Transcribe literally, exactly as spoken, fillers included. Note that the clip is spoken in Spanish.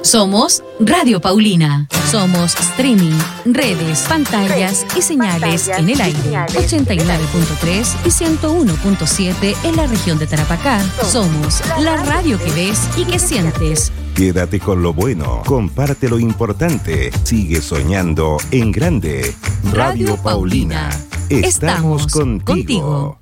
Somos Radio Paulina. Somos streaming, redes, pantallas y señales pantallas en el aire. ochenta y nueve punto tres y ciento uno punto siete en la región de Tarapacá. Somos la radio que ves y que sientes. Quédate con lo bueno, comparte lo importante, sigue soñando en grande. Radio, Radio Paulina. Paulina. Estamos, Estamos contigo. contigo.